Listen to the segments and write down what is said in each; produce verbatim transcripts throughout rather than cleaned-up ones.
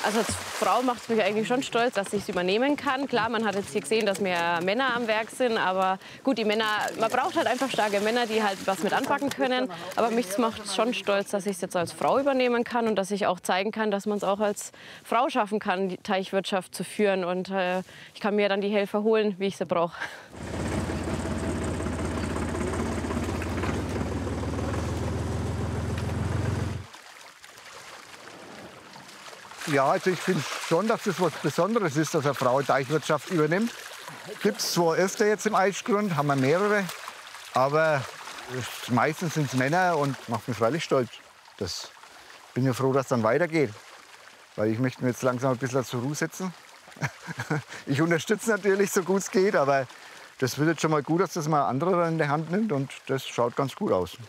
Also als Frau macht es mich eigentlich schon stolz, dass ich es übernehmen kann. Klar, man hat jetzt hier gesehen, dass mehr Männer am Werk sind, aber gut, die Männer, man braucht halt einfach starke Männer, die halt was mit anpacken können. Aber mich macht es schon stolz, dass ich es jetzt als Frau übernehmen kann und dass ich auch zeigen kann, dass man es auch als Frau schaffen kann, die Teichwirtschaft zu führen. Und äh, ich kann mir dann die Helfer holen, wie ich sie brauche. Ja, also ich finde schon, dass das was Besonderes ist, dass eine Frau Teichwirtschaft übernimmt. Gibt es zwar öfter jetzt im Aischgrund, haben wir mehrere, aber meistens sind es Männer und macht mich freilich stolz. Das bin ja froh, dass es dann weitergeht, weil ich möchte mir jetzt langsam ein bisschen zur Ruhe setzen. Ich unterstütze natürlich, so gut es geht, aber das wird jetzt schon mal gut, dass das mal ein anderer in der Hand nimmt und das schaut ganz gut aus.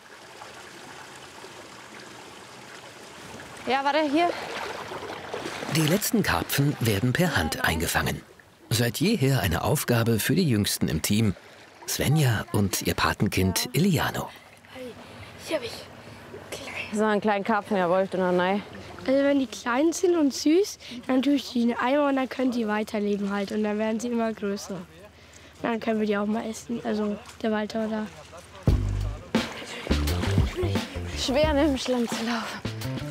Ja, warte, hier. Die letzten Karpfen werden per Hand eingefangen. Seit jeher eine Aufgabe für die Jüngsten im Team, Svenja und ihr Patenkind Iliano. So einen kleinen Karpfen, jawohl, du noch nein. Also wenn die klein sind und süß, dann tue ich die in den Eimer und dann können die weiterleben halt. Und dann werden sie immer größer. Und dann können wir die auch mal essen, also der Walter da. Schwer, ne, im Schlamm zu laufen.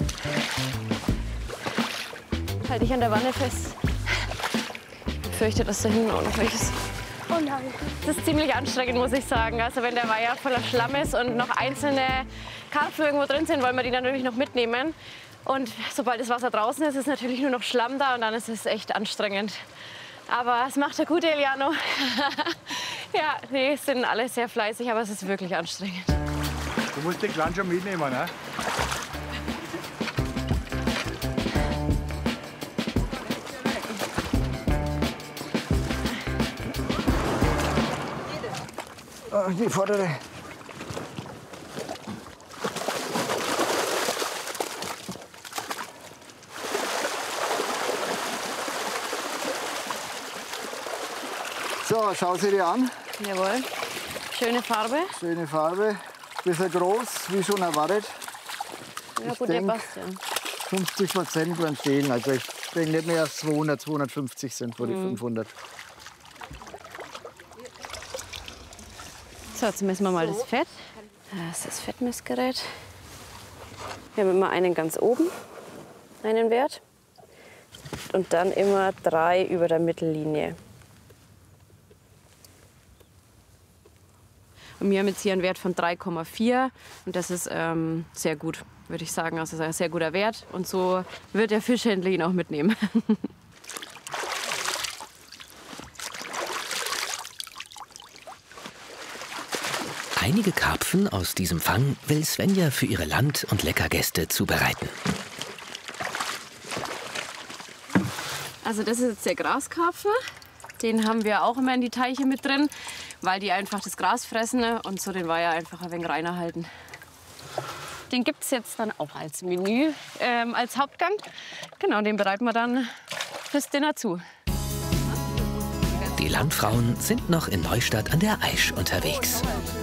Halt dich an der Wanne fest. Ich fürchte, dass da hinten auch noch welches. Oh nein. Das ist ziemlich anstrengend, muss ich sagen. Also wenn der Weiher voller Schlamm ist und noch einzelne Karpfen irgendwo drin sind, wollen wir die natürlich noch mitnehmen. Und sobald das Wasser draußen ist, ist natürlich nur noch Schlamm da und dann ist es echt anstrengend. Aber es macht der gute Iliano. Ja, die sind alle sehr fleißig, aber es ist wirklich anstrengend. Du musst den Kleinen schon mitnehmen, ne? Die vordere. So, schau sie dir an. Jawohl. Schöne Farbe. Schöne Farbe. Bisschen groß, wie schon erwartet. Ja, Ich gut, der denk, passt ja. fünfzig Prozent werden stehen. Also ich denke nicht mehr als zweihundert, zweihundertfünfzig sind vor die Mhm. fünfhundert. So, jetzt messen wir mal das Fett. Das ist das Fettmessgerät. Wir haben immer einen ganz oben, einen Wert. Und dann immer drei über der Mittellinie. Und wir haben jetzt hier einen Wert von drei Komma vier. Und das ist ähm, sehr gut, würde ich sagen. Also das ist ein sehr guter Wert. Und so wird der Fischhändler ihn auch mitnehmen. Einige Karpfen aus diesem Fang will Svenja für ihre Land- und Leckergäste zubereiten. Also das ist jetzt der Graskarpfen. Den haben wir auch immer in die Teiche mit drin, weil die einfach das Gras fressen und so den Weiher einfach ein wenig reiner halten. Den gibt es jetzt dann auch als Menü, ähm, als Hauptgang. Genau, den bereiten wir dann fürs Dinner zu. Die Landfrauen sind noch in Neustadt an der Aisch unterwegs.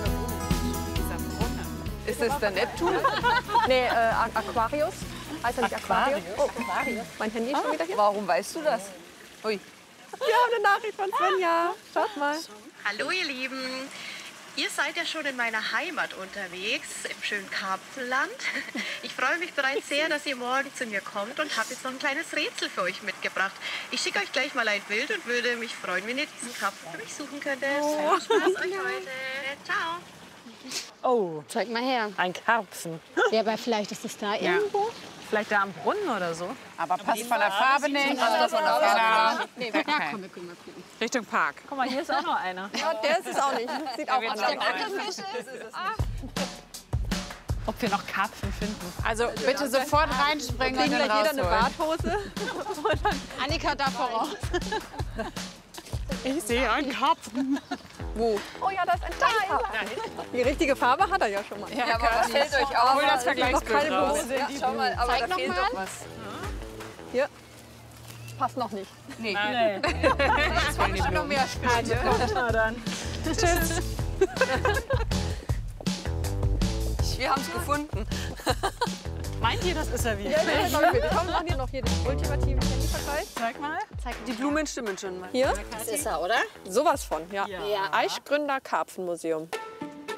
Ist es der Neptun? Nee, äh, Aquarius. Heißt er nicht Aquarius? Oh, Aquarius. Mein Handy ist schon wieder hier. Warum weißt du das? Ui. Wir haben eine Nachricht von Svenja. Schaut mal. Hallo ihr Lieben. Ihr seid ja schon in meiner Heimat unterwegs, im schönen Karpfenland. Ich freue mich bereits sehr, dass ihr morgen zu mir kommt und habe jetzt noch ein kleines Rätsel für euch mitgebracht. Ich schicke euch gleich mal ein Bild und würde mich freuen, wenn ihr diesen Karpfen für mich suchen könntet. Oh. Viel Spaß euch heute. Ciao. Oh, Zeig mal her. ein Karpfen. Ja, aber vielleicht ist es da Ja. irgendwo. Vielleicht da am Brunnen oder so. Aber passt von der Farbe nicht. Passt von der Farbe nicht. Ja, komm, wir können mal gucken. Richtung Park. Guck mal, hier ist auch noch einer. Ja, der ist es auch nicht. Sieht auch anders aus. Ob wir noch Karpfen finden. Also bitte sofort reinspringen und dann jeder eine Barthose. Annika da voraus. Ich sehe einen Karpfen. Wo? Oh ja, da ist ein Teil. Die richtige Farbe hat er ja schon mal. Ja, aber was fällt euch auf? Hol das Vergleichsbild raus. Ja, schau mal, aber Zeig da fehlt noch mal. doch was. Hier. Passt noch nicht. Nee. nee. Jetzt wollen wir noch mehr spielen. Na dann. Tschüss. Wir haben es gefunden. Meint ihr, das ist er wieder? Ja, ja, ja, wir Komm, machen hier noch hier den ultimativen Handyvergleich. Zeig mal. Die Blumen stimmen schon mal. Hier? Das ist er, oder? Sowas von, ja. Ja. Eichgründer Karpfenmuseum.